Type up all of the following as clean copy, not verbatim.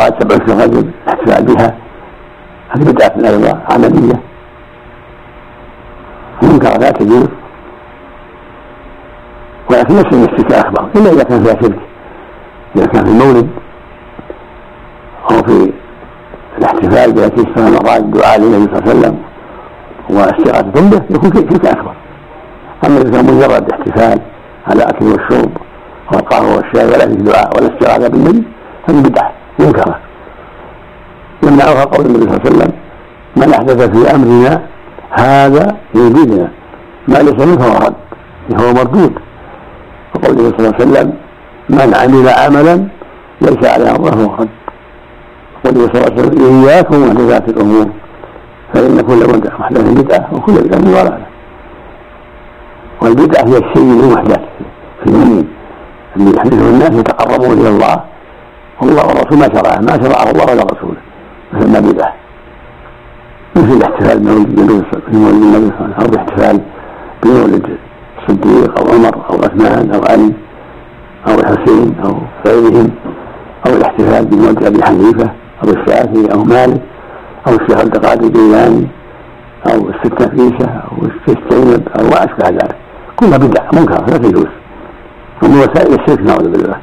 صلاة 7 في الرجل الاحتفال بها هذه بدعة أيضا عملية منكرة لا تجوز، ولكن نفس الاشتكاء أخبر إلا إذا كان فيها شرك. إذا كان في المولد أو في الاحتفال بأتي السنة مرات الدعاء للنبي صلى الله عليه وسلم واستغاثة به يكون شرك أكبر. أما إذا كان مجرد احتفال على أكل والشرب والقهوة والشاي ولا في دعاء ولا استغاثة بالنبي هذه بدعة منكرة يمنعها قول النبي صلى الله عليه وسلم: من أحدث في أمرنا هذا في ديننا ما ليس منه فهو رد، فهو مردود. وقول النبي صلى الله عليه وسلم: من عمل عملا ليس عليه أمره فهو رد. وقول النبي صلى الله عليه وسلم: إياكم ومحدثات الأمور فإن كل محدث بدعة وكل بدعة ضلالة. والبدعة هي الشيء المحدث في الدين الذي يحدثه الناس يتقربون إلى الله والله والرسول ما شرعه الله ولا رسوله، مثل بدعة مثل الاحتفال بمولد النبي صلى الله عليه وسلم أو الاحتفال بمولد الصديق أو عمر أو عثمان أو علي أو الحسين أو غيرهم، أو الاحتفال بمولد أبي حنيفة أو الشافعي أو مالك أو الشيخ عبد القادر الجيلاني أو الست نفيسة أو الشيخ زينب أو ما أشبه ذلك، كلها بدعة منكرة لا تجوز ومن وسائل الشرك نعوذ بالله.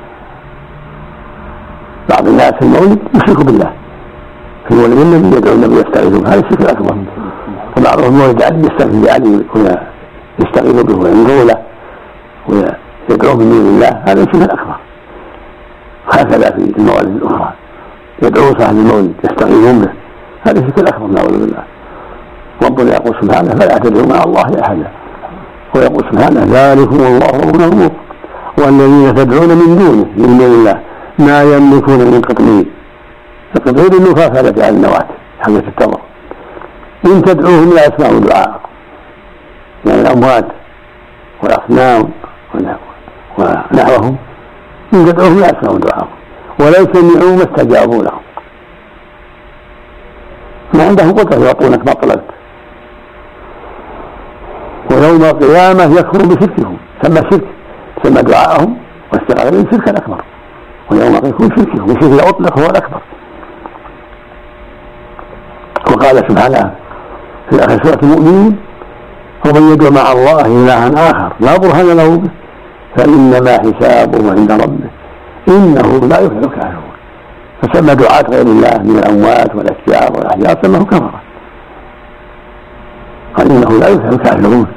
بعض الناس في المولد يشرك بالله في مولد النبي يدعو النبي يستغيث، هذا الشرك الأكبر. وبعضهم مولد علي يستغيث بعلي ويستغيث به وينظر له ويدعوه من دون الله، هذا الشرك الأكبر. هكذا في الموالد الأخرى يدعو صاحب المولد يستغيثون به، هذا الشرك الأكبر نعوذ بالله. ربنا يقول سبحانه: فلا تدعوا مع الله أحدا، ويقول سبحانه: ذلكم الله ربكم والذين تدعون من دونه من دون الله ما يملكون من قطمير. القطمير النفاف التي على النواة حقة التمر، إن تدعوهم لا يسمعوا دعاءكم، يعني الأموات والأصنام ونحوهم إن تدعوهم لا يسمعوا دعاءكم ولا يسمعوا ما استجابوا لهم، ما عندهم قدرة يعطونك ما طلبت. ويوم القيامة يكفر بشركهم، ثم شرك ثم دعاءهم واستغاثتهم شركا أكبر. ويوم يكون شركهم الشرك إذا أطلق هو الأكبر. وقال سبحانه في آخر سورة المؤمنين: ومن يدعو مع الله إلها آخر لا برهان له به فإنما حسابه عند ربه إنه لا يفلح الكافرون. فسمى دعاة غير الله من الأموات والأشجار والأحجار سماه كفرة، قال إنه لا يفلح الكافرون.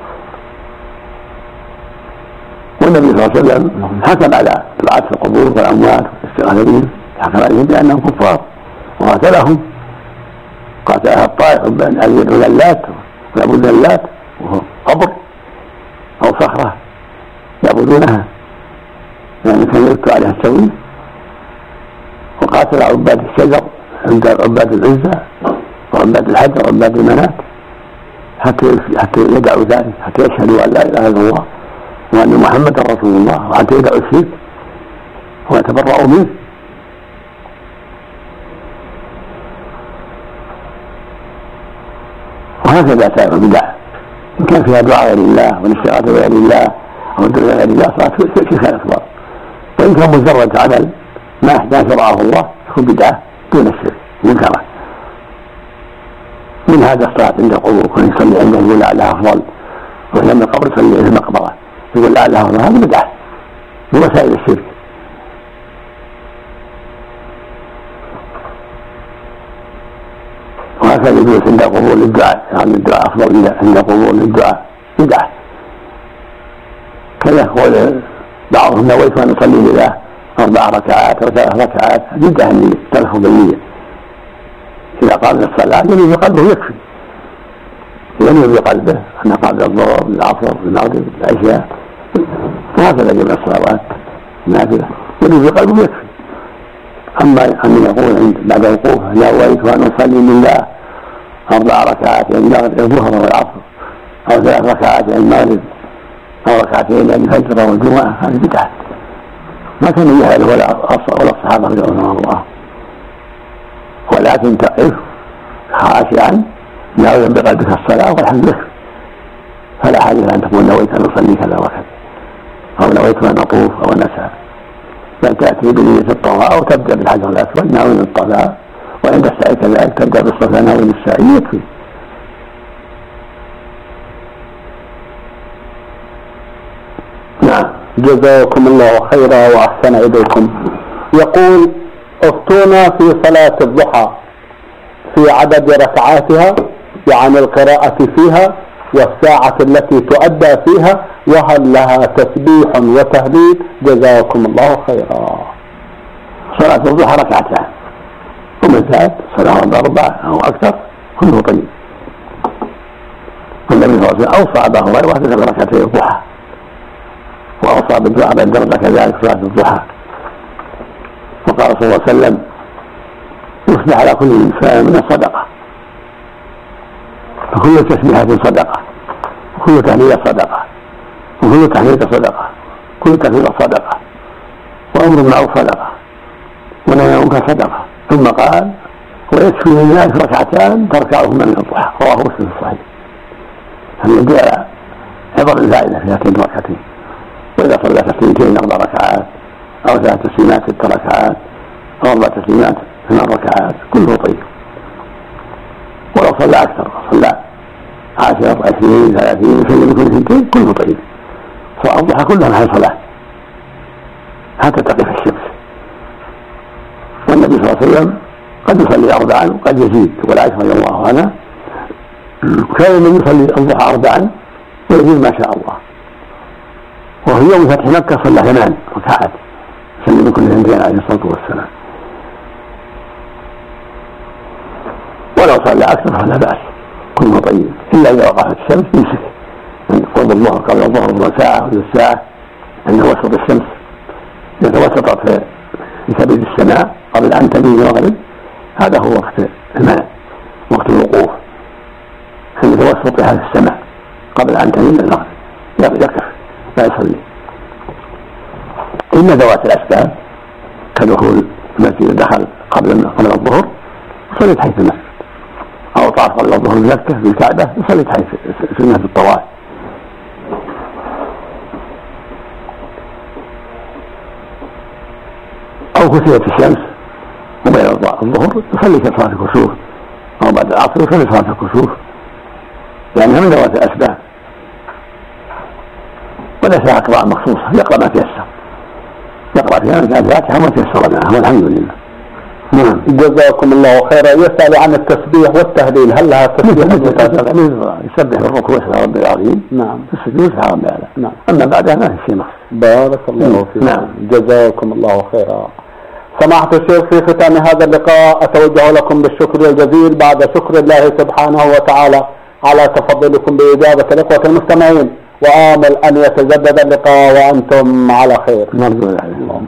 والنبي صلى الله عليه وسلم حكم على دعاة في القبور والأموات والاستغاثة بهم، حكم عليهم بأنهم كفار وقاتلهم، قاتلها الطائف بأن يدعو اللات ويعبد اللات وهو قبر أو صخرة يعبدونها يعني كان يركع عليها التوحيد. وقاتل عباد الشجر عند عباد العزة وعباد الحجر وعباد المنات حتى يدعوا ذلك، حتى يشهدوا أن لا إله إلا الله وأن محمدا رسول الله، وحتى يدعوا الشرك ويتبرأوا منه. وهكذا سائر البدع إن كان فيها دعاء غير الله والاستغاثة غير الله أو الدعاء غير الله صارت شرك أكبر. وإن كان مجرد عمل ما أحدث شرعه الله يكون بدعة دون الشرك منكرة. من هذا الصلاة عند القبور كن يصلي عنده يقول لعلها أفضل، وإلى القبر يصلي في المقبرة يقول لعلها أفضل، هذا بدعة من وسائل الشرك. وهكذا يجوز عند القبور للدعاء، يعني الدعاء أفضل عند القبور للدعاء بدعة. كذا يقول بعضهم نويت أن يصلي لله 4 ركعات أو 3 ركعات، بدعة النية تلفظ بالنية. إذا قام الصلاة ينوي بقلبه يكفي، ينوي بقلبه أن قام الظهر العصر المغرب العشاء وهكذا جميع الصلوات النافلة ينوي بقلبه يكفي. أما أن يقول بعد وقوفه نويت أن أصلي لله 4 ركعات عند الظهر والعصر أو 3 ركعات عند المغرب أو 2 ركعتين عند الفجر أو الجمعة، هذه بدعة ما كان يجهل ولا الصحابة رضوان الله، ولكن تقف خاشعا ناويا بقلبك الصلاة والحمد لله، فلا حاجة أن تقول نويت أن أصلي كذا وكذا أو نويت أن أطوف أو أن أسعى. بل تأتي بنية الطواف أو تبدأ بالحجر الأسود ناوي الطواف، وعند السعي كذلك تبدأ بالصفا ناوي السعي يكفي. نعم. جزاكم الله خيرا وأحسن إليكم. يقول: افتونا في صلاة الضحى في عدد ركعاتها يعني القراءة فيها والساعة التي تؤدى فيها، وهل لها تسبيح وتهليل؟ جزاكم الله خيرا. صلاة الضحى ركعتان، ومن زاد صلاة أربعة أو أكثر كله طيب. والنبي صلى الله عليه وسلم أوصى أبا هريرة بركعتي الضحى، وأوصى بالدعاء بعد الدرجة كذلك صلاة الضحى. وقال صلى الله عليه وسلم: يصبح على كل إنسان من الصدقة، فكل تسبيحة صدقة، وكل تهليل صدقة، وكل تحميد صدقة، كل تكبير صدقة، وأمر بالمعروف صدقة، ونهي عن المنكر صدقة. ثم قال: ويكفي للناس ركعتان تركعهما من الضحى، رواه مسلم الصحيح. فيدل على عبر الفائدة في هاتين الركعتين. وإذا صلى تسليمتين 4 ركعات أو 3 تسليمات 6 ركعات أو 4 تسليمات 8 ركعات كله طيب. ولو صلى أكثر، صلى 10 20 30 يسلم كل 2 كله طيب. صلاة الضحى كلها محل صلاة حتى تقف الشمس. والنبي صلى الله عليه وسلم قد يصلي 4 وقد يزيد. والعائشة رضي الله عنها كان من يصلي الضحى 4 ويزيد ما شاء الله. وفي يوم فتح مكة صلى 8 ركعات يسلم كل 2 عليه الصلاة والسلام. ولو صلى أكثر فلا بأس كله طيب، إلا إذا وقعت الشمس يمسك قرب الظهر قبل الظهر ربع ساعة ولا ساعة عند وسط الشمس، إذا توسطت في كبد السماء قبل أن تميل المغرب، هذا هو وقت الماء، وقت الوقوف عند توسط هذه السماء قبل أن تميل المغرب يقف لا يصلي. إن ذوات الأسباب كدخول المسجد دخل قبل الظهر صليت حيث المسجد، أو طاف قبل الظهر بمكة بالكعبة وصليت حيث سنة الطواف. أو كسرت الشمس وبين الظهر يصلي صلاة الكسوف، أو بعد العصر يصلي صلاة الكسوف، لأنها من ذوات الأسباب وليس لها قراءة مخصوصة، يقرأ ما تيسر، يقرأ فيها من الفاتحة وما تيسر معها والحمد لله. نعم. جزاكم الله خيرا. يسأل عن التسبيح والتهليل، هل لها تسبيح؟ يسبح بالركوع سبحان ربي العظيم، نعم، في السجود سبحان ربي الأعلى، نعم. أما بعدها ما في شيء مخصوص. بارك الله فيكم. نعم. جزاكم الله خيرا. سماحة الشيخ، في ختام هذا اللقاء أتوجه لكم بالشكر الجزيل بعد شكر الله سبحانه وتعالى على تفضلكم بإجابة الإخوة المستمعين، وآمل أن يتجدد اللقاء وأنتم على خير. نرجو ذلك.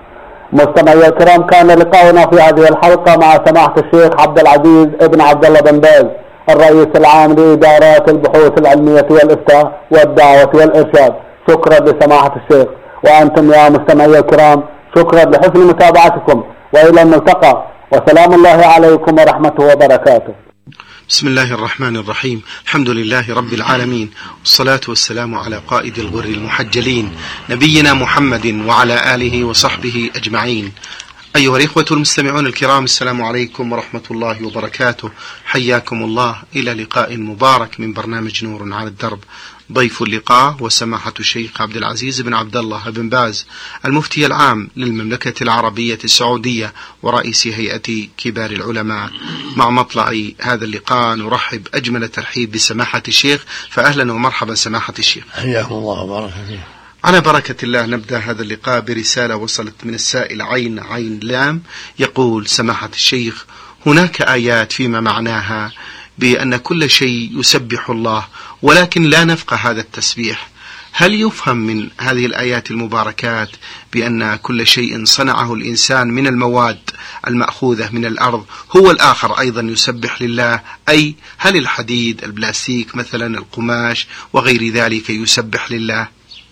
مستمعي الكرام، كان لقاؤنا في هذه الحلقة مع سماحة الشيخ عبد العزيز ابن عبد الله بن باز، الرئيس العام لإدارات البحوث العلمية والإفتاء والدعوة والإرشاد. شكرا لسماحة الشيخ. وأنتم يا مستمعي الكرام شكرا لحسن متابعتكم، وإلى الملتقى، وسلام الله عليكم ورحمته وبركاته. بسم الله الرحمن الرحيم. الحمد لله رب العالمين، والصلاة والسلام على قائد الغر المحجلين نبينا محمد وعلى آله وصحبه أجمعين. أيها الإخوة المستمعون الكرام، السلام عليكم ورحمة الله وبركاته. حياكم الله إلى لقاء مبارك من برنامج نور على الدرب. ضيف اللقاء وسماحة الشيخ عبد العزيز بن عبد الله بن باز، المفتي العام للمملكة العربية السعودية ورئيس هيئة كبار العلماء. مع مطلع هذا اللقاء نرحب أجمل ترحيب بسماحة الشيخ، فأهلا ومرحبا سماحة الشيخ. حياكم الله وبارك فيك. على بركة الله نبدأ هذا اللقاء برسالة وصلت من السائل عين لام، يقول: سماحة الشيخ، هناك آيات فيما معناها بأن كل شيء يسبح الله، ولكن لا نفقه هذا التسبيح. هل يفهم من هذه الآيات المباركات بأن كل شيء صنعه الإنسان من المواد المأخوذة من الأرض هو الآخر أيضا يسبح لله؟ أي هل الحديد، البلاستيك مثلا، القماش وغير ذلك يسبح لله؟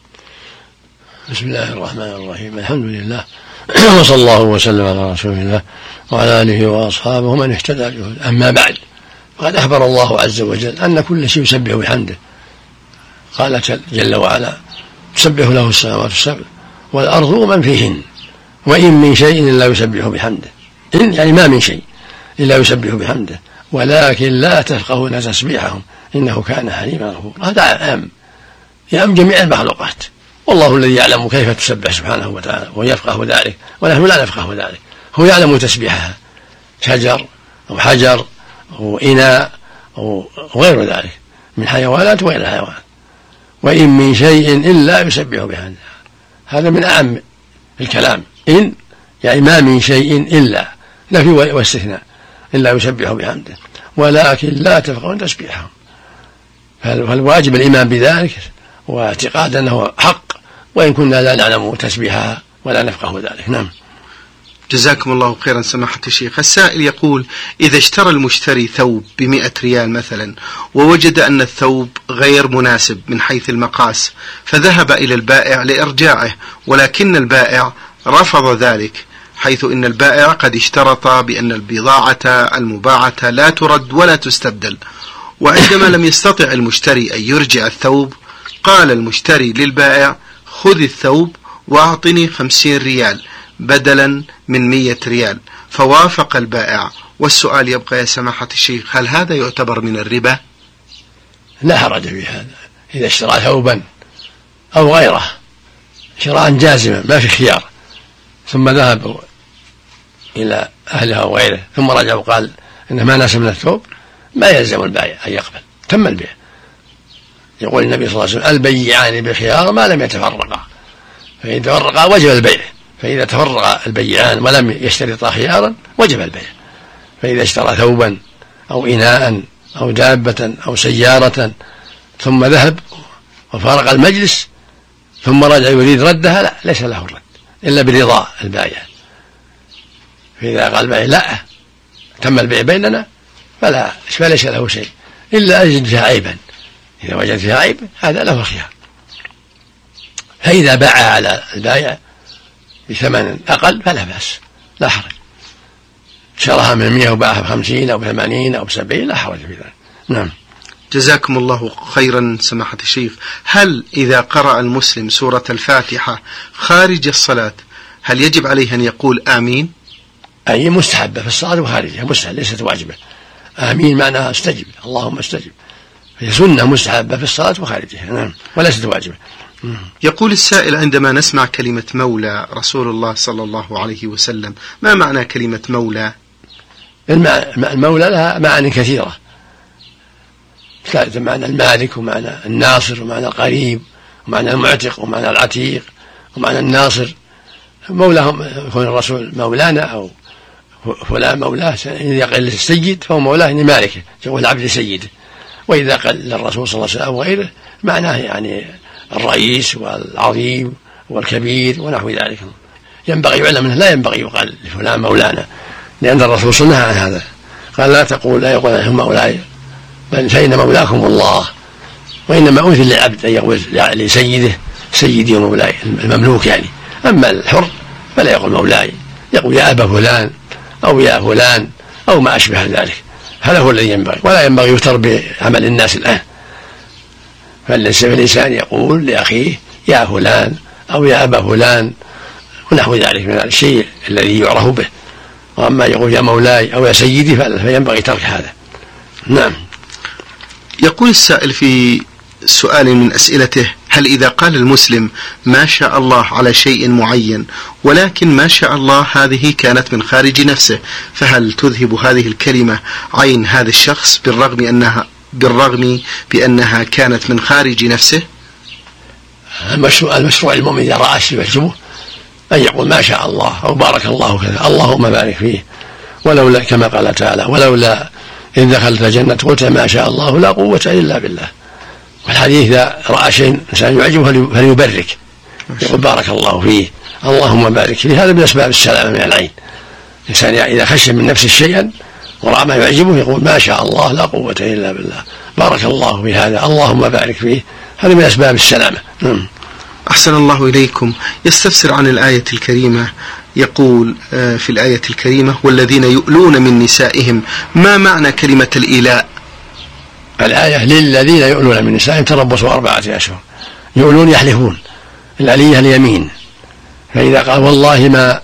بسم الله الرحمن الرحيم. الحمد لله، وصلى الله وسلم على رسول الله وعلى آله وأصحابه ومن اهتدى بهداه. أما بعد، قد أخبر الله عز وجل أن كل شيء يسبح بحمده. قال جل وعلا: تسبح له السماوات السبع والأرض ومن فيهن. وإن من شيء إلا يسبح بحمده، يعني ما من شيء إلا يسبح بحمده ولكن لا تفقهون تسبيحهم إنه كان حليما غفورا. هذا يعم جميع المخلوقات، والله الذي يعلم كيف تسبح سبحانه وتعالى ويفقه ذلك، ونحن لا نفقه ذلك. هو يعلم تسبيحها، شجر أو حجر أو إناء أو غير ذلك من حيوانات وغير الحيوانات. وإن من شيء إلا يسبح بحمده، هذا من أعم الكلام. إن يعني ما من شيء إلا نفي واستثناء، إلا يسبح بحمده ولكن لا تفقهون تسبيحهم. فالواجب الإيمان بذلك واعتقاد أنه حق، وإن كنا لا نعلم تسبيحها ولا نفقه ذلك. نعم. جزاكم الله خيرا سماحة الشيخ. السائل يقول: إذا اشترى المشتري ثوب ب100 ريال مثلا، ووجد أن الثوب غير مناسب من حيث المقاس، فذهب إلى البائع لإرجاعه، ولكن البائع رفض ذلك، حيث إن البائع قد اشترط بأن البضاعة المباعة لا ترد ولا تستبدل. وعندما لم يستطع المشتري أن يرجع الثوب، قال المشتري للبائع: خذ الثوب وأعطني 50 ريال بدلا من 100 ريال. فوافق البائع. والسؤال يبقى يا سماحة الشيخ: هل هذا يعتبر من الربا؟ لا حرج في هذا، إذا اشترى ثوبا أو غيره شراء جازما ما في خيار، ثم ذهب إلى أهلها أو غيره ثم رجع وقال إنه ما ناسب من الثوب، ما يلزم البائع أن يقبل، تم البيع. يقول النبي صلى الله عليه وسلم: البيعان بخيار ما لم يتفرقا، فإن تفرقا وجب البيع، فإذا تفرق البيعان ولم يشترطا خيارا وجب البيع. فإذا اشترى ثوبا أو إناء أو دابة أو سيارة ثم ذهب وفارق المجلس ثم رجع يريد ردها، لا، ليس له الرد إلا برضا البائع. فإذا قال البائع: لا، تم البيع بيننا، فليس له شيء إلا أجد فيها عيبا. إذا وجد فيها عيب هذا له الخيار. فإذا باع على البائع بثمن أقل فلا بأس، لا حرج. شراها من 100 وباعها ب50 أو ب80 أو ب70 لا حرج في ذلك. نعم. جزاكم الله خيرا سماحة الشيخ. هل إذا قرأ المسلم سورة الفاتحة خارج الصلاة هل يجب عليه أن يقول آمين؟ أي مستحبة في الصلاة وخارجها، مستحب ليست واجبة. آمين معناها استجب، اللهم استجب، هي سنة مستحبة في الصلاة وخارجها. نعم، وليست واجبة. يقول السائل: عندما نسمع كلمة مولى رسول الله صلى الله عليه وسلم، ما معنى كلمة مولى؟ المولى لها معاني كثيرة، معنى المالك ومعنى الناصر ومعنى القريب ومعنى المعتق ومعنى العتيق ومعنى الناصر. مولاهم يكون الرسول مولانا أو فلان مولاه، إذا قال للسيد فهو مولاه يعني مالكه، يقول العبد سيده. وإذا قال للرسول صلى الله عليه وسلم وغيره معناه يعني الرئيس والعظيم والكبير ونحو ذلك. ينبغي يعلم منه، لا ينبغي يقال لفلان مولانا، لأن الرسول صلى الله عليه وسلم عن هذا، قال: لا يقول لهم مولاي، بل فإن مولاكم الله. وإنما أوثل للعبد أن يقول لسيده سيدي ومولاي، المملوك يعني. أما الحر فلا يقول مولاي، يقول يا أبا فلان أو يا فلان أو ما أشبه ذلك. هذا هو الذي ينبغي، ولا ينبغي يفتر بعمل الناس الآن. فالإنسان يقول لأخيه يا فلان أو يا أبا فلان ونحو ذلك من الشيء الذي يعرف به. وأما يقول يا مولاي أو يا سيدي فينبغي ترك هذا. نعم. يقول السائل في سؤال من أسئلته: هل إذا قال المسلم ما شاء الله على شيء معين، ولكن ما شاء الله هذه كانت من خارج نفسه، فهل تذهب هذه الكلمة عين هذا الشخص بالرغم بأنها كانت من خارج نفسه؟ المشروع المؤمن إذا رأى شيء يعجبه أن يقول ما شاء الله أو بارك الله كذا، اللهم بارك فيه، ولولا كما قال تعالى: ولولا إن دخلت الجنة قلت ما شاء الله لا قوة إلا بالله. والحديث إذا رأى شيء إنسان يعجبه فليبرك، يقول بارك الله فيه، اللهم بارك فيه. هذا من أسباب السلامة من العين. الإنسان إذا خشي من نفسه شيئا ورأى ما يعجبه يقول ما شاء الله لا قوة إلا بالله، بارك الله في هذا، اللهم بارك فيه. هذا من أسباب السلامة. أحسن الله إليكم. يستفسر عن الآية الكريمة، يقول في الآية الكريمة: والذين يؤلون من نسائهم، ما معنى كلمة الإيلاء؟ الآية: للذين يؤلون من نسائهم تربصوا 4 أشهر. يؤلون يحلفون، الألية اليمين، فإذا قال والله ما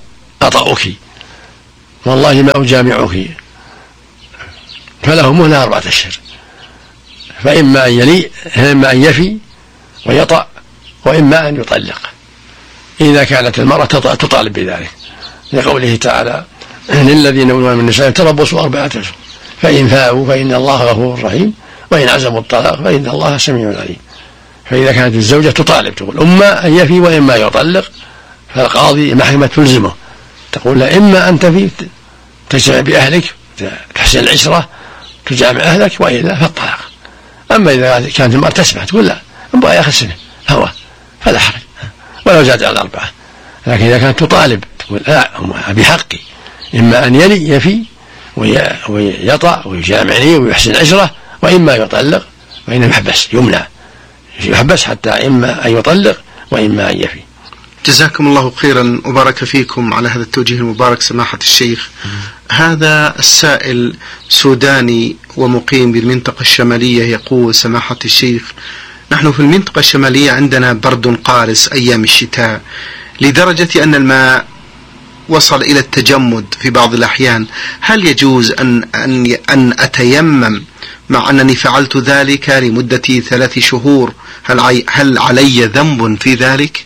أطأك والله ما أجامعك، فله مهلة 4 أشهر، فإما أن يفي ويطأ وإما أن يطلق، إذا كانت المرأة تطالب بذلك، لقوله تعالى للذين يؤلون من النساء تربصوا 4 أشهر فإن فاءوا فإن الله غفور رحيم وإن عزموا الطلاق فإن الله سميع عليم. فإذا كانت الزوجة تطالب تقول إما أن يفي وإما يطلق، فالقاضي المحكمة تلزمه تقول له إما أن تفي تجتمع بأهلك تحسن العشرة تجامع أهلك وإلا فالطلاق. أما إذا كانت المرأة تسمح تقول لا أبغى ياخذ سنة هوى فلا حرج ولو زاد على 4، لكن إذا كانت تطالب تقول لا بحقي إما أن يفي ويطأ ويجامعني ويحسن العشرة وإما يطلق، وإنما يحبس يحبس حتى إما أن يطلق وإما أن يفي. جزاكم الله خيرا وبارك فيكم على هذا التوجيه المبارك سماحة الشيخ. هذا السائل سوداني ومقيم بالمنطقة الشمالية يقول سماحة الشيخ نحن في المنطقة الشمالية عندنا برد قارس أيام الشتاء لدرجة أن الماء وصل إلى التجمد في بعض الأحيان، هل يجوز أن أتيمم مع أنني فعلت ذلك لمدة 3 شهور؟ هل علي ذنب في ذلك؟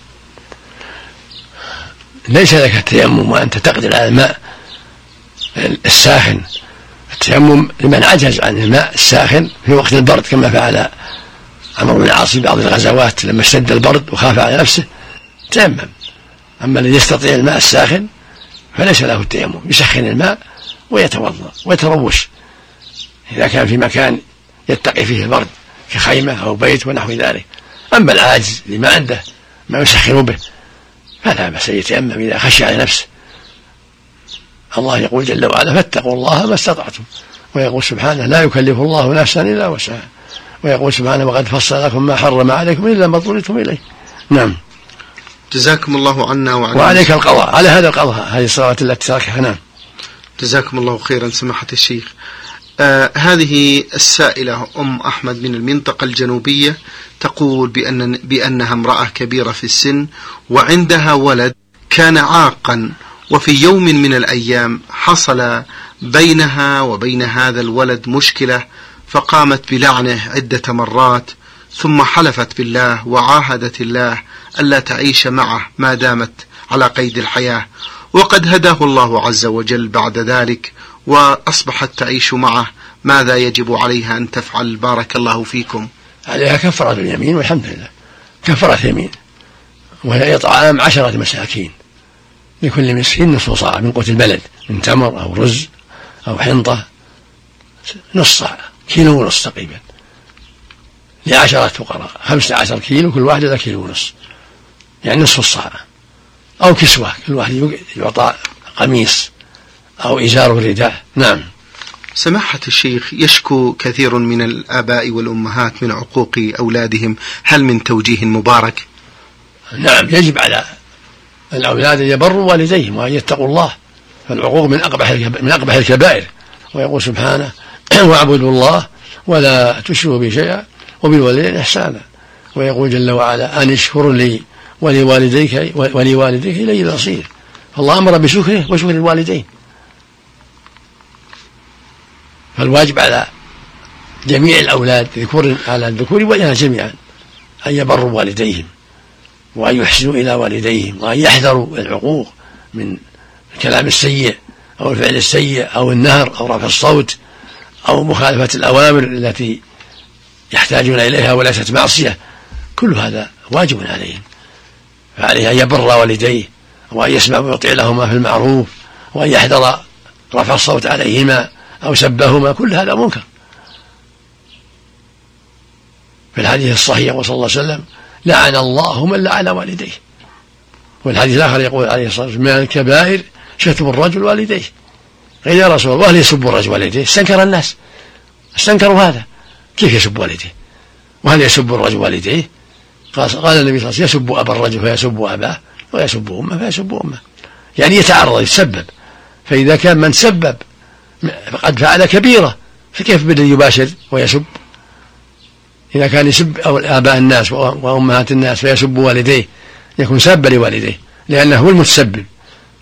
ليس لك التيمم وأنت تقدر على الماء الساخن، التيمم لمن عجز عن الماء الساخن في وقت البرد كما فعل عمرو بن العاص بعض الغزوات لما اشتد البرد وخاف على نفسه تيمم. أما الذي يستطيع الماء الساخن فليس له التيمم، يسخن الماء ويتوضأ ويتروش إذا كان في مكان يتقي فيه البرد كخيمة أو بيت ونحو ذلك. أما العاجز لما عنده ما يسخن به فلا بأس يتيمم إذا خشي على نفسه. الله يقول جل وعلا فاتقوا الله ما استطعتم، ويقول سبحانه لا يكلف الله نفسا إلا وسعها، ويقول سبحانه وقد فصل لكم ما حرم عليكم إلا ما اضطررتم إليه. نعم. جزاكم الله عنا وعليك القضاء على هذا القضاء، هذه الصلوات التي تركها. نعم. جزاكم الله خيرا سماحة الشيخ. هذه السائلة أحمد من المنطقة الجنوبية تقول بأنها امرأة كبيرة في السن وعندها ولد كان عاقا، وفي يوم من الأيام حصل بينها وبين هذا الولد مشكلة، فقامت بلعنه عدة مرات، ثم حلفت بالله وعاهدت الله ألا تعيش معه ما دامت على قيد الحياة، وقد هداه الله عز وجل بعد ذلك وأصبحت تعيش معه. ماذا يجب عليها أن تفعل بارك الله فيكم؟ عليها كفارة اليمين والحمد لله، كفارة يمين، وهي إطعام 10 مساكين لكل مسكين نصف صاع من قوت البلد من تمر أو رز أو حنطة، نصف صاع، كيلو ونصف تقريبا ل10 فقراء، 15 كيلو كل واحد 1.5 كيلو، يعني نصف الصاع، أو كسوة كل واحد يعطى قميص أو إزار ورداء. نعم. سماحة الشيخ يشكو كثير من الآباء والأمهات من عقوق أولادهم، هل من توجيه مبارك؟ نعم، يجب على الأولاد أن يبروا والديهم وأن يتقوا الله، فالعقوق من أقبح الكبائر، ويقول سبحانه واعبدوا الله ولا تشركوا به شيئا وبالوالدين إحسانا، ويقول جل وعلا أن اشكر لي ولوالديك إلي المصير، فالله أمر بشكره وشكر الوالدين. فالواجب على جميع الأولاد على الذكور والإناث جميعا أن يبروا والديهم وأن يحسنوا إلى والديهم وأن يحذروا العقوق من الكلام السيء أو الفعل السيء أو النهر أو رفع الصوت أو مخالفة الأوامر التي يحتاجون إليها وليست معصية، كل هذا واجب عليهم، فعليه أن يبر والديه وأن يسمع ويطيع لهما في المعروف وأن يحذر رفع الصوت عليهما أو سبهما، كل هذا منكر. في الحديث الصحيح وصلى الله عليه وسلم لعن الله من لعن والديه، والحديث الآخر يقول عليه الصلاة والسلام من الكبائر شتم الرجل والديه. قيل يا رسول الله وهل يسب الرجل والديه؟ استنكر الناس، استنكروا هذا، كيف يسب والديه؟ وهل يسب الرجل والديه؟ قال النبي صلى الله عليه وسلم يسب أبا الرجل فيسب أباه ويسب أمه فيسب أمه، يعني يتعرض يتسبب. فإذا كان من سبب فقد فعل كبيرة، فكيف بدأ يباشر ويسب؟ إذا كان يسب آباء الناس وأمهات الناس فيسب والديه يكون سابا لوالديه، لأنه هو المتسبب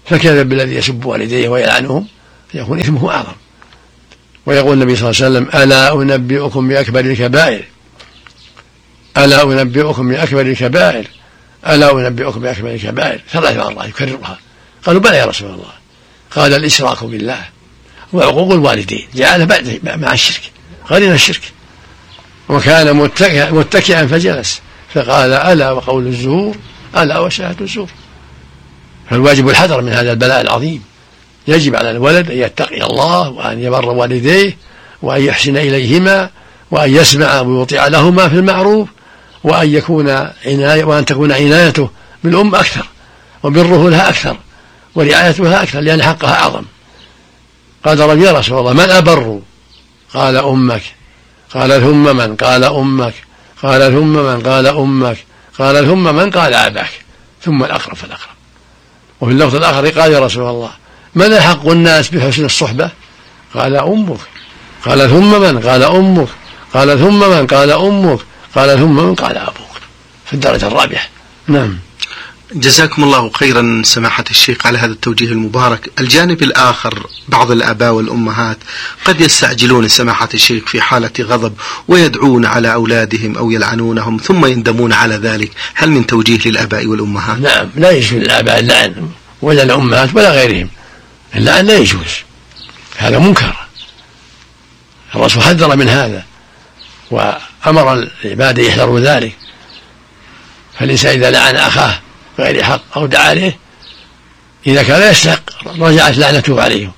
فكذب بالذي يسب والديه ويلعنهم يكون إثمه أعظم. ويقول النبي صلى الله عليه وسلم: ألا أنبئكم بأكبر الكبائر، ألا أنبئكم بأكبر الكبائر، ألا أنبئكم بأكبر الكبائر، 3 مرات يكررها. قالوا: بلى يا رسول الله. قال: الإشراك بالله وعقوق الوالدين، جعله بعد مع الشرك قرن الشرك. وكان متكئا فجلس فقال: ألا وقول الزور، ألا وشهادة الزور. فالواجب الحذر من هذا البلاء العظيم. يجب على الولد أن يتقي الله وأن يبر والديه وأن يحسن إليهما وأن يسمع ويطيع لهما في المعروف، وأن تكون عنايته بالأم أكثر وبره لها أكثر ورعايتها أكثر، لأن حقها أعظم. قال رجل: يا رسول الله من أبر؟ قال: أمك. قال: ثم من؟ قال: أمك. قال: ثم من؟ قال: أمك. قال: ثم من؟ قال: أباك. ثم الأقرب فالأقرب. وفي اللفظ الآخر قال: يا رسول الله من أحق الناس بحسن الصحبة؟ قال: أمك. قال: ثم من؟ قال: أمك. قال: ثم من؟ قال: أمك. قال: ثم من؟ قال: أبوك. في الدرجة الرابعة. نعم. جزاكم الله خيرا سماحة الشيخ على هذا التوجيه المبارك. الجانب الآخر، بعض الآباء والأمهات قد يستعجلون سماحة الشيخ في حالة غضب ويدعون على أولادهم أو يلعنونهم ثم يندمون على ذلك، هل من توجيه للآباء والأمهات؟ نعم، لا يجوز للآباء اللعن ولا الأمهات ولا غيرهم. اللعن لا يجوز، هذا منكر. الرسول حذر من هذا وأمر العباد يحذروا ذلك. فالإنسان إذا لعن أخاه بغير حق أو دعا عليه إذا كان يستحق رجعت لعنته عليه.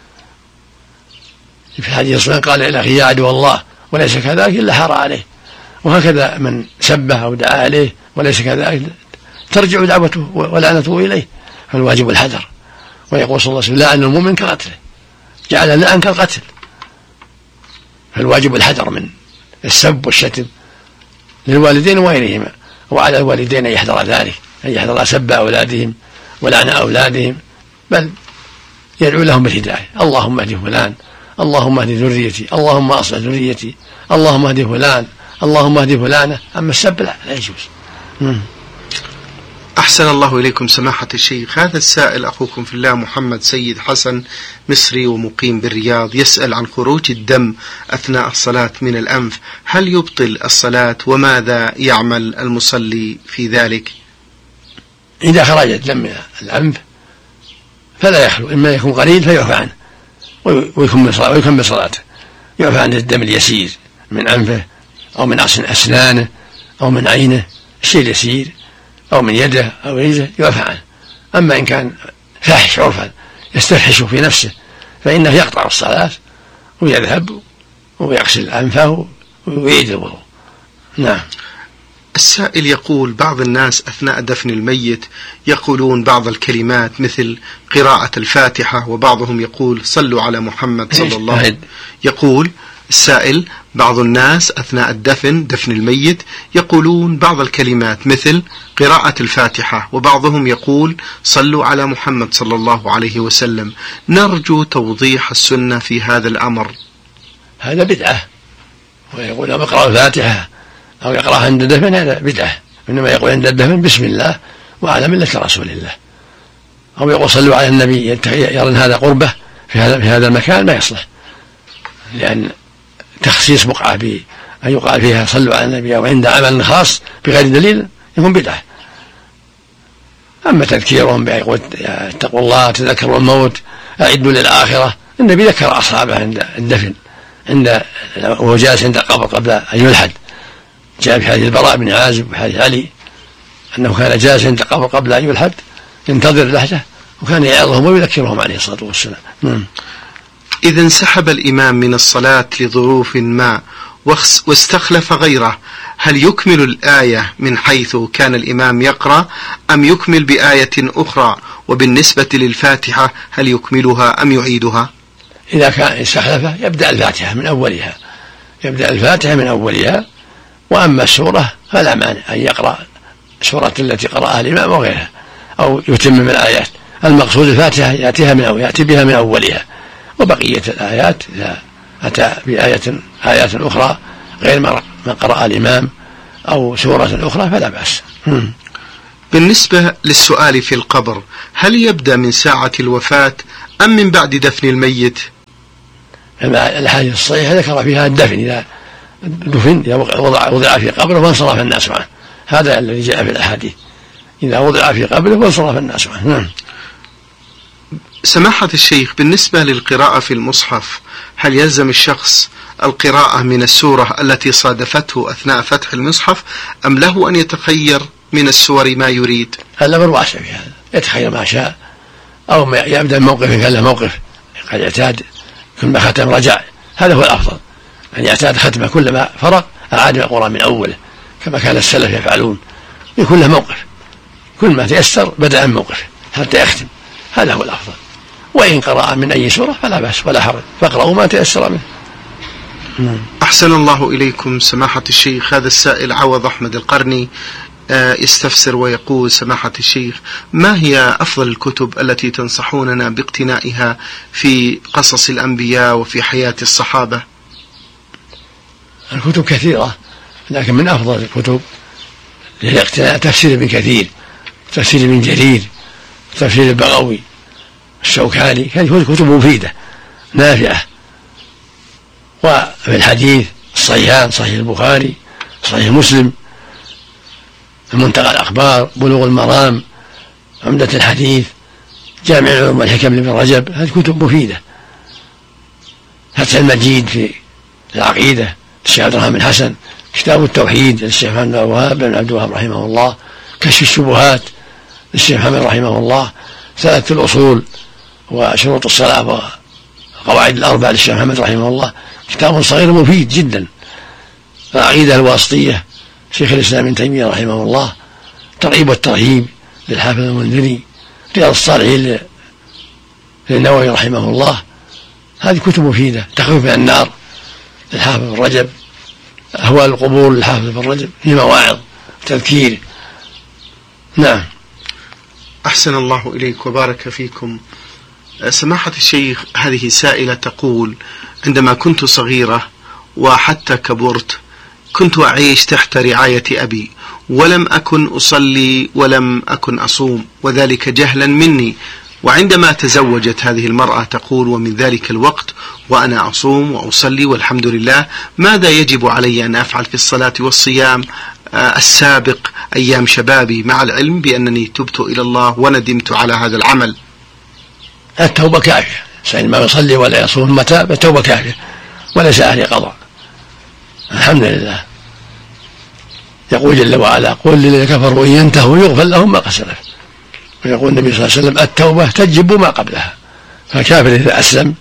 في الحديث الصحيح قال الأخي يا عدو الله وليس كذلك إلا حار عليه. وهكذا من سبه أو دعا عليه وليس كذلك ترجع دعوته ولعنته إليه. فالواجب الحذر. ويقول صلى الله عليه وسلم: لعن المؤمن كقتله، جعل اللعن كالقتل. فالواجب الحذر من السب والشتم للوالدين وغيرهما. وعلى الوالدين أن يحذر ذلك، أن يحذر سب أولادهم ولعن أولادهم، بل يدعو لهم بالهداية: اللهم اهد فلان، اللهم اهد ذريتي، اللهم أصلح ذريتي، اللهم اهد فلان، اللهم اهد فلانة. أما السب لا يجوز. أحسن الله إليكم سماحة الشيخ. هذا السائل أخوكم في الله محمد سيد حسن، مصري ومقيم بالرياض، يسأل عن خروج الدم أثناء الصلاة من الأنف، هل يبطل الصلاة وماذا يعمل المصلي في ذلك؟ إذا خرج الدم من الأنف فلا يخلو، إما يكون قليل فيعفى عنه ويكمل صلاته. يعفى عن الدم اليسير من أنفه أو من أسنانه أو من عينه، الشيء اليسير، أو من يده أو رجله يعفى عنه. أما إن كان فاحش عرفا يستفحش في نفسه فإنه يقطع الصلاة ويذهب ويغسل أنفه ويعيد الوضوء. نعم. السائل يقول: بعض الناس أثناء دفن الميت يقولون بعض الكلمات مثل قراءة الفاتحة، وبعضهم يقول صلوا على محمد صلى الله عليه وسلم. يقول السائل: بعض الناس أثناء دفن الميت يقولون بعض الكلمات مثل قراءة الفاتحة، وبعضهم يقول صلوا على محمد صلى الله عليه وسلم. نرجو توضيح السنة في هذا الأمر. هذا بدعة، ويقول لهم اقرأوا الفاتحة أو يقرأ عند الدفن، هذا بدعة. إنما يقول عند الدفن بسم الله وعلى ملة رسول الله، أو يقول صلوا على النبي، يرى هذا قربة في هذا المكان ما يصلح، لأن تخصيص بقعة أن يقال فيها صلوا على النبي أو عند عمل خاص بغير دليل يكون بدعة. أما تذكيرهم بيقول اتقوا الله، تذكروا الموت، أعدوا للآخرة، النبي ذكر أصحابه عند الدفن، وهو جالس عند القبر قبل أن يلحد. جاء في حديث البراء بن عازب وحديث علي أنه كان جالس عند القبر قبل أن يلحد ينتظر لحده، وكان يعظهم ويذكرهم عليه الصلاة والسلام. إذا انسحب الإمام من الصلاة لظروف ما واستخلف غيره، هل يكمل الآية من حيث كان الإمام يقرأ أم يكمل بآية أخرى؟ وبالنسبة للفاتحة هل يكملها أم يعيدها؟ إذا كان استخلفه يبدأ الفاتحة من أولها، وأما السورة فلا مانع أن يقرأ سورة التي قرأها الإمام وغيرها، أو يتمم الآيات. المقصود الفاتحة يأتي بها من أولها، وبقية الآيات إذا أتى بآيات أخرى غير ما قرأ الإمام أو سورة أخرى فلا بأس. بالنسبة للسؤال في القبر، هل يبدأ من ساعة الوفاة أم من بعد دفن الميت؟ الحديث الصحيح ذكر فيها الدفن، إذا دفن وضع في قبره وانصرف الناس معه، هذا الذي جاء في الأحاديث، إذا وضع في قبره وانصرف الناس معه. نعم. سماحة الشيخ، بالنسبة للقراءة في المصحف، هل يلزم الشخص القراءة من السورة التي صادفته أثناء فتح المصحف أم له أن يتخير من السور ما يريد؟ الأمر واسع في هذا، يتخير ما شاء، أو ما يبدأ موقف كان له موقف قد يعتاد كل ما ختم رجع، هذا هو الأفضل، أن يعتاد ختمه كلما فرغ أعاد القرآن من أوله كما كان السلف يفعلون، يكون له موقف كل ما تيسر بدأ من موقفه حتى يختم، هذا هو الأفضل. وإن قرأ من أي سورة فلا بأس ولا حرج، فاقرأوا ما تيسر منه. أحسن الله إليكم سماحة الشيخ. هذا السائل عوض أحمد القرني يستفسر ويقول: سماحة الشيخ، ما هي أفضل الكتب التي تنصحوننا باقتنائها في قصص الأنبياء وفي حياة الصحابة؟ الكتب كثيرة، لكن من أفضل الكتب للاقتناء تفسير ابن كثير، تفسير ابن جرير، تفسير البغوي، الشوكاني، كانت كتب مفيدة نافعة. وفي الحديث الصحيحان، صحيح البخاري، صحيح مسلم، المنتقى الأخبار، بلوغ المرام، عمدة الحديث، جامع العلوم والحكم لابن رجب، هذه كتب مفيدة. فتح المجيد في العقيدة للشيخ عبد الرحمن بن حسن، كتاب التوحيد للشيخ محمد بن عبد الوهاب رحمه الله، كشف الشبهات للشيخ محمد رحمه الله، ثلاثة الأصول وشروط الصلاة وقواعد الأربع للشيخ محمد رحمه الله، كتاب صغير مفيد جدا. العقيدة الواسطية شيخ الإسلام ابن تيمية رحمه الله، ترغيب والترهيب للحافظ المنذري، رياض الصالحين للنووي رحمه الله، هذه كتب مفيدة. تخفيف من النار للحافظ بن رجب، أهوال القبور للحافظ بن رجب، في مواعظ تذكير. نعم. أحسن الله إليك وبارك فيكم. سماحة الشيخ، هذه سائلة تقول: عندما كنت صغيرة وحتى كبرت كنت أعيش تحت رعاية أبي، ولم أكن أصلي ولم أكن أصوم، وذلك جهلا مني. وعندما تزوجت هذه المرأة تقول: ومن ذلك الوقت وأنا أصوم وأصلي والحمد لله، ماذا يجب علي أن أفعل في الصلاة والصيام السابق أيام شبابي، مع العلم بأنني تبت إلى الله وندمت على هذا العمل؟ التوبة كافية، سأل ما يصلي ولا يصوم متى، التوبة كافية وليس عليه قضاء، الحمد لله. يقول جل وعلا: قل للذين كفروا إن ينتهوا يغفر لهم ما قد سلف. ويقول النبي صلى الله عليه وسلم: التوبة تجب ما قبلها. فالكافر إذا أسلم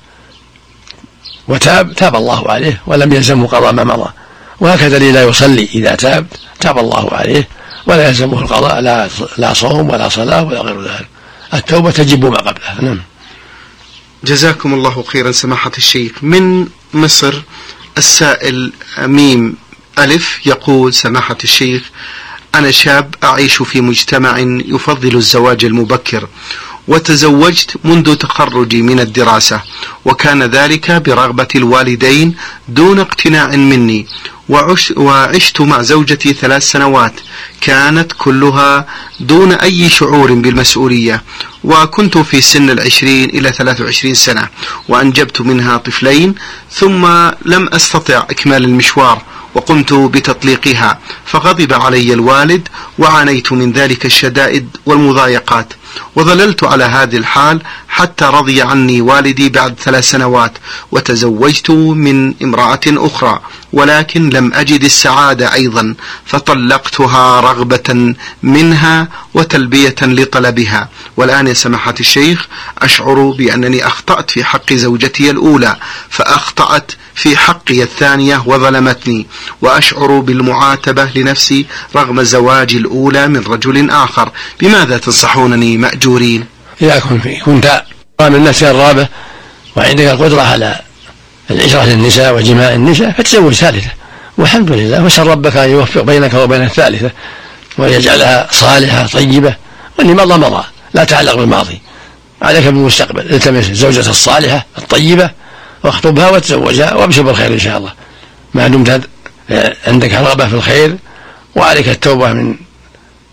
وتاب تاب الله عليه ولم يلزمه قضاء ما مضى، وهكذا الذي لا يصلي إذا تاب الله عليه ولا يلزمه القضاء، لا صوم ولا صلاة ولا غير ذلك. التوبة تجب ما قبلها. نعم. جزاكم الله خيرا سماحة الشيخ. من مصر السائل ميم ألف يقول: سماحة الشيخ، أنا شاب أعيش في مجتمع يفضل الزواج المبكر، وتزوجت منذ تخرجي من الدراسة، وكان ذلك برغبة الوالدين دون اقتناع مني، وعشت مع زوجتي 3 سنوات كانت كلها دون أي شعور بالمسؤولية، وكنت في سن 20 إلى 23 سنة، وأنجبت منها طفلين، ثم لم أستطع إكمال المشوار وقمت بتطليقها، فغضب علي الوالد وعانيت من ذلك الشدائد والمضايقات، وظللت على هذه الحال حتى رضي عني والدي بعد 3 سنوات، وتزوجت من امرأة أخرى، ولكن لم أجد السعادة أيضا، فطلقتها رغبة منها وتلبية لطلبها. والآن يا سماحة الشيخ أشعر بأنني أخطأت في حق زوجتي الأولى، فأخطأت في حقي الثانية وظلمتني، وأشعر بالمعاتبة لنفسي رغم زواجي الأولى من رجل آخر. بماذا تنصحونني مأجورين؟ إذا كنت من النفس الرابة وعندك القدرة على العشرة للنساء وجماع النساء فتزوج ثالثة، والحمد لله، واسأل ربك أن يوفق بينك وبين الثالثة ويجعلها صالحة طيبة، واللي مضى لا تعلق بالماضي، عليك بالمستقبل، التمس الزوجة الصالحة الطيبة واخطبها وتزوجها وابشر بالخير إن شاء الله، ما دمت عندك رغبة في الخير، وعليك التوبة من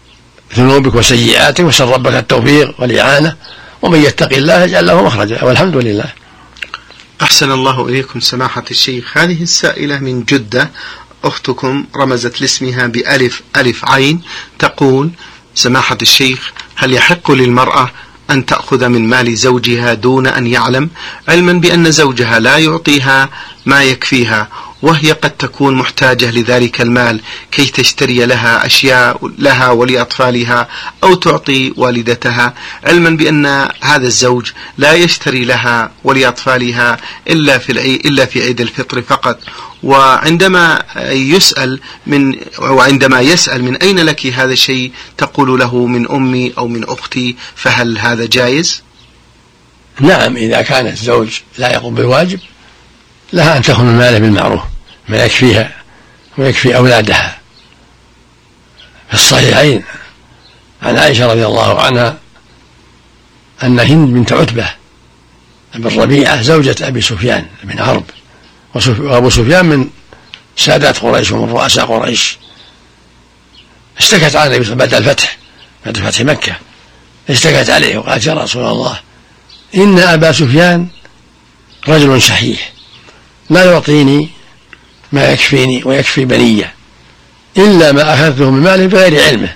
ذنوبك وسيئاتك، وسل ربك التوفيق والإعانة، ومن يتق الله يجعل له مخرجا، والحمد لله. أحسن الله إليكم سماحة الشيخ. هذه السائلة من جدة، أختكم رمزت لاسمها بألف ألف عين، تقول: سماحة الشيخ، هل يحق للمرأة أن تأخذ من مال زوجها دون أن يعلم، علما بأن زوجها لا يعطيها ما يكفيها، وهي قد تكون محتاجة لذلك المال كي تشتري لها أشياء لها ولأطفالها أو تعطي والدتها، علما بأن هذا الزوج لا يشتري لها ولأطفالها إلا في عيد الفطر فقط، وعندما يسأل من أين لك هذا الشيء تقول له: من أمي أو من أختي، فهل هذا جائز؟ نعم، إذا كان الزوج لا يقوم بالواجب لها أن تأخذ من ماله بالمعروف ما يكفيها ويكفي أولادها. في الصحيحين عن عائشة رضي الله عنها أن هند بنت عتبة بن ربيعة زوجة أبي سفيان بن حرب، وأبو سفيان من سادات قريش ومن رؤساء قريش، اشتكت على النبي بعد فتح مكة، اشتكت عليه وقالت: يا رسول الله، إن أبا سفيان رجل شحيح لا يعطيني ما يكفيني ويكفي بني إلا ما أخذته من ماله بغير علمه،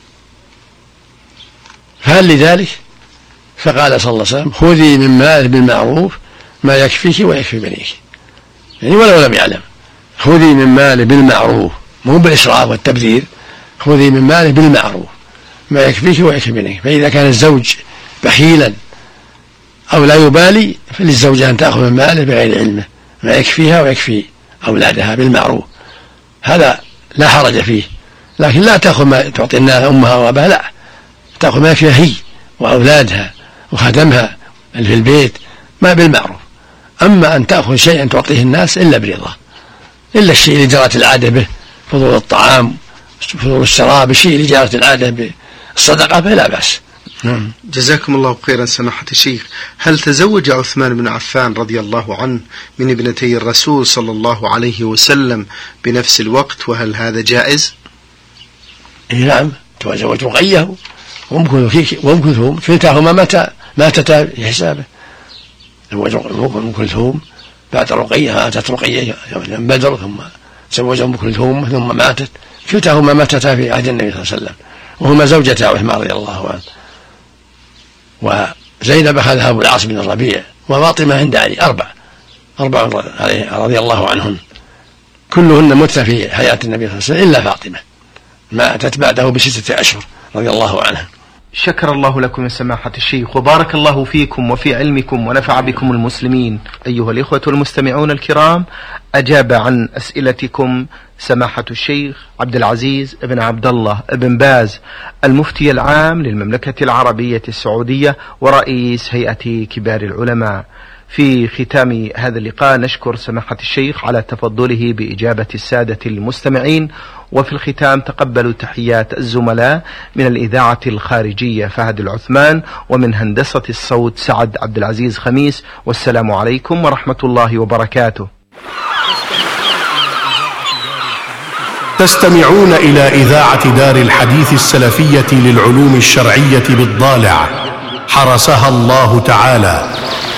فهل لذلك؟ فقال صلى الله عليه وسلم: خذي من ماله بالمعروف ما يكفيك ويكفي بنيك، يعني ولو لم يعلم. خذي من ماله بالمعروف، مو بالإسراف والتبذير، خذي من ماله بالمعروف ما يكفيك ويكفي بنيك. فإذا كان الزوج بخيلا أو لا يبالي فللزوجة أن تأخذ من ماله بغير علمه ما يكفيها ويكفي أولادها بالمعروف، هذا لا حرج فيه. لكن لا تأخذ ما تعطي الناس أمها وأباها، لا، تأخذ ما يكفيها هي وأولادها وخدمها اللي في البيت ما بالمعروف. أما أن تأخذ شيئا تعطيه الناس إلا برضا، إلا الشيء اللي جرت العادة به، فضول الطعام فضول الشراب، الشيء اللي جرت العادة بالصدقة فلا بأس. جزاكم الله خيرا سماحة الشيخ. هل تزوج عثمان بن عفان رضي الله عنه من ابنتي الرسول صلى الله عليه وسلم بنفس الوقت، وهل هذا جائز؟ نعم، تزوج رقية وأم كلثوم، كلتاهما ماتتا في حسابه. تزوج أم كلثوم بعد رقية، ماتت رقية يوم بدر، ثم تزوج أم كلثوم ثم ماتت، كلتاهما ماتتا في عهد النبي صلى الله عليه وسلم، وهما زوجتا عثمان رضي الله عنه. وزينب أخذها أبو العاص بن الربيع، وفاطمة عند علي، أربع رضي الله عنهن، كلهن متن في حياة النبي صلى الله عليه وسلم إلا فاطمة ماتت بعده ب6 أشهر رضي الله عنها. شكر الله لكم يا سماحة الشيخ، وبارك الله فيكم وفي علمكم ونفع بكم المسلمين. أيها الإخوة المستمعون الكرام، أجاب عن أسئلتكم سماحة الشيخ عبد العزيز بن عبد الله بن باز، المفتي العام للمملكة العربية السعودية ورئيس هيئة كبار العلماء. في ختام هذا اللقاء نشكر سماحة الشيخ على تفضله بإجابة السادة المستمعين، وفي الختام تقبلوا تحيات الزملاء من الإذاعة الخارجية فهد العثمان، ومن هندسة الصوت سعد عبد العزيز خميس، والسلام عليكم ورحمة الله وبركاته. تستمعون إلى إذاعة دار الحديث السلفية للعلوم الشرعية بالضالع، حرسها الله تعالى.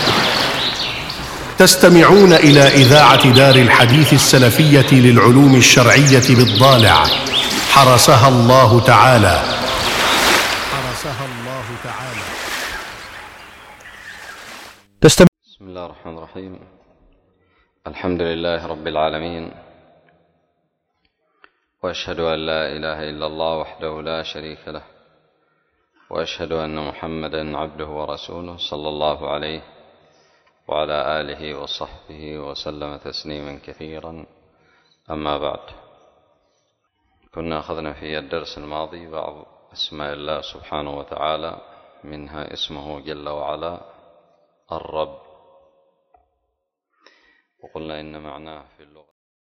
تستمعون إلى إذاعة دار الحديث السلفية للعلوم الشرعية بالضالع، حرسها الله تعالى. حرسها الله تعالى. بسم الله الرحمن الرحيم. الحمد لله رب العالمين، وأشهد أن لا إله إلا الله وحده لا شريك له، وأشهد أن محمدا عبده ورسوله صلى الله عليه وعلى آله وصحبه وسلم تسليما كثيرا. أما بعد، كنا أخذنا في الدرس الماضي بعض أسماء الله سبحانه وتعالى، منها اسمه جل وعلا الرب، وقلنا إن معناه في اللغة